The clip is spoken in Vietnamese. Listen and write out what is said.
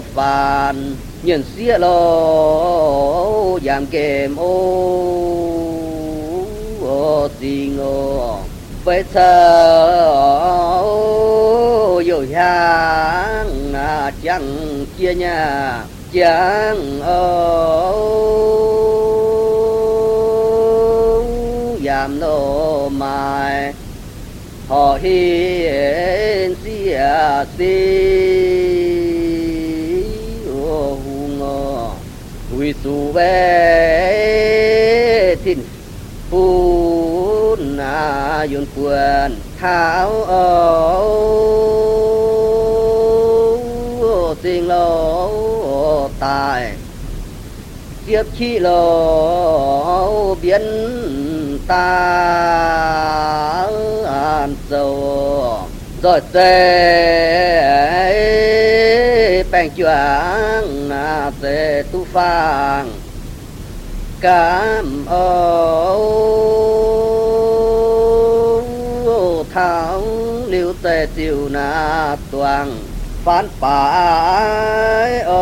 phàn nhận xía lô giảm kèm ô gì ngô với thơ dù hàng chẳng chia nhà chẳng giảm nô mai họ hiền xìa xì hùng huy su về thìn phun yun quần tháo tình lỗ tài tiếp chi lỗ biến ta an sâu rồi tê bèn choáng tê tu phang cam tháo liêu tê tiêu na toàn phán phải